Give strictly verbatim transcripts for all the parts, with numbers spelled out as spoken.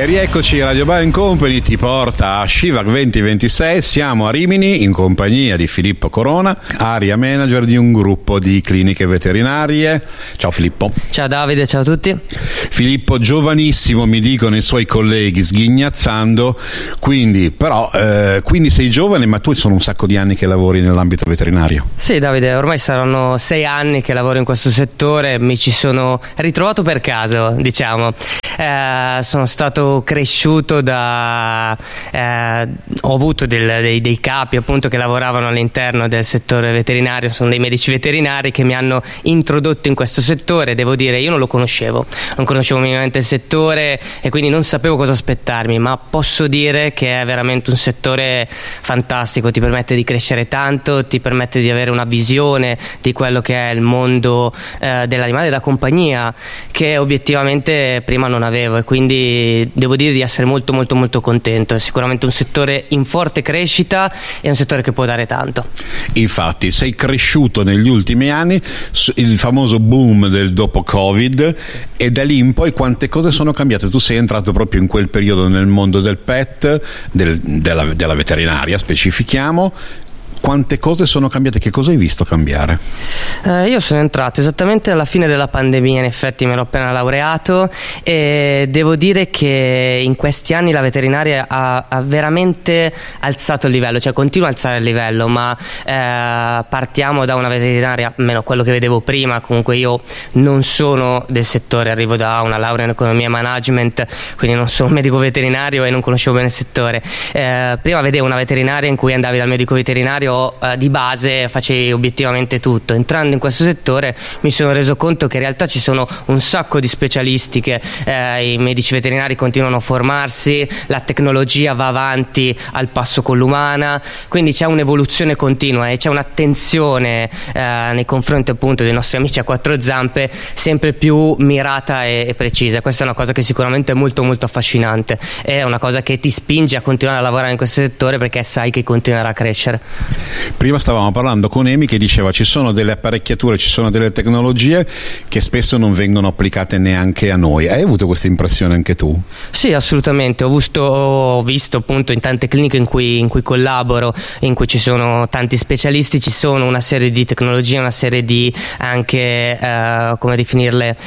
rieccoci, Radio Bar Company ti porta a Shivac venti ventisei. Siamo a Rimini in compagnia di Filippo Corona, area manager di un gruppo di cliniche veterinarie. Ciao Filippo. Ciao Davide, ciao a tutti. Filippo, giovanissimo mi dicono i suoi colleghi sghignazzando, quindi però eh, quindi sei giovane, ma tu sono un sacco di anni che lavori nell'ambito veterinario. Sì Davide, ormai saranno sei anni che lavoro in questo settore, mi ci sono ritrovato per caso, diciamo. Eh, sono stato cresciuto da eh, ho avuto del, dei, dei capi appunto che lavoravano all'interno del settore veterinario, sono dei medici veterinari che mi hanno introdotto in questo settore. Devo dire, io non lo conoscevo, non conoscevo minimamente il settore e quindi non sapevo cosa aspettarmi, ma posso dire che è veramente un settore fantastico, ti permette di crescere tanto, ti permette di avere una visione di quello che è il mondo eh, dell'animale da compagnia, che obiettivamente prima non avevo, e quindi devo dire di essere molto molto molto contento. È sicuramente un settore in forte crescita e un settore che può dare tanto. Infatti sei cresciuto negli ultimi anni, il famoso boom del dopo Covid, e da lì in poi quante cose sono cambiate. Tu sei entrato proprio in quel periodo nel mondo del pet, del, della, della veterinaria specifichiamo. Quante cose sono cambiate? Che cosa hai visto cambiare? Eh, io sono entrato esattamente alla fine della pandemia, in effetti mi ero appena laureato e devo dire che in questi anni la veterinaria ha, ha veramente alzato il livello, cioè continua a alzare il livello, ma eh, partiamo da una veterinaria, almeno quello che vedevo prima, comunque io non sono del settore, arrivo da una laurea in economia e management, quindi non sono un medico veterinario e non conoscevo bene il settore. Eh, prima vedevo una veterinaria in cui andavi dal medico veterinario di base, facevi obiettivamente tutto. Entrando in questo settore mi sono reso conto che in realtà ci sono un sacco di specialistiche, eh, i medici veterinari continuano a formarsi, la tecnologia va avanti al passo con l'umana, quindi c'è un'evoluzione continua e c'è un'attenzione eh, nei confronti appunto dei nostri amici a quattro zampe sempre più mirata e, e precisa. Questa è una cosa che sicuramente è molto molto affascinante, è una cosa che ti spinge a continuare a lavorare in questo settore perché sai che continuerà a crescere. Prima stavamo parlando con Emi che diceva ci sono delle apparecchiature, ci sono delle tecnologie che spesso non vengono applicate neanche a noi. Hai avuto questa impressione anche tu? Sì, assolutamente. Ho visto, ho visto appunto in tante cliniche in cui, in cui collaboro, in cui ci sono tanti specialisti, ci sono una serie di tecnologie, una serie di anche eh, come definirle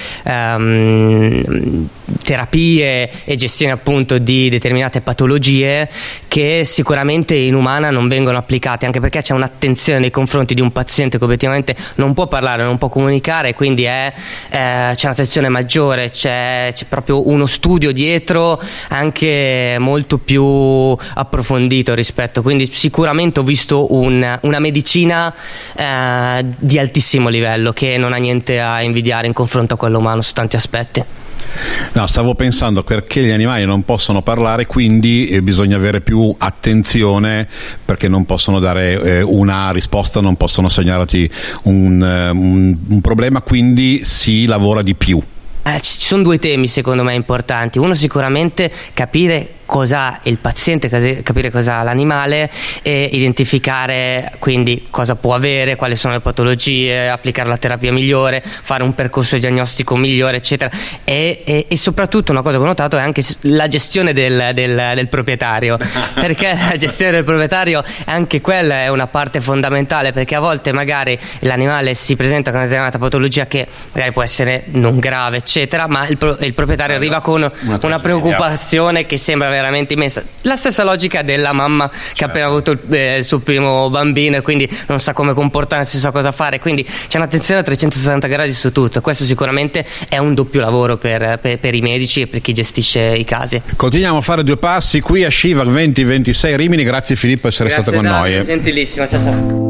ehm, terapie e gestione appunto di determinate patologie che sicuramente in umana non vengono applicate, anche perché c'è un'attenzione nei confronti di un paziente che obiettivamente non può parlare, non può comunicare, quindi è, eh, c'è un'attenzione maggiore, c'è, c'è proprio uno studio dietro anche molto più approfondito rispetto, quindi sicuramente ho visto un, una medicina eh, di altissimo livello che non ha niente a invidiare in confronto a quello umano su tanti aspetti. No, stavo pensando perché gli animali non possono parlare, quindi eh, bisogna avere più attenzione perché non possono dare eh, una risposta, non possono segnalarti un, un, un problema, quindi si lavora di più. Eh, ci sono due temi secondo me importanti. Uno sicuramente capire cosa il paziente, capire cosa ha l'animale e identificare quindi cosa può avere, quali sono le patologie, applicare la terapia migliore, fare un percorso diagnostico migliore eccetera e, e, e soprattutto una cosa che ho notato è anche la gestione del, del, del proprietario perché la gestione del proprietario anche quella è una parte fondamentale, perché a volte magari l'animale si presenta con una determinata patologia che magari può essere non grave eccetera, ma il, pro, il proprietario arriva con una, una preoccupazione che sembra veramente immensa. La stessa logica della mamma che certo. ha appena avuto il, eh, il suo primo bambino e quindi non sa come comportarsi, non sa cosa fare, quindi c'è un'attenzione a trecentosessanta gradi su tutto. Questo sicuramente è un doppio lavoro per, per, per i medici e per chi gestisce i casi. Continuiamo a fare due passi qui a Shivac venti ventisei Rimini. Grazie Filippo per essere Grazie stato con Davide, noi. Gentilissimo, ciao ciao.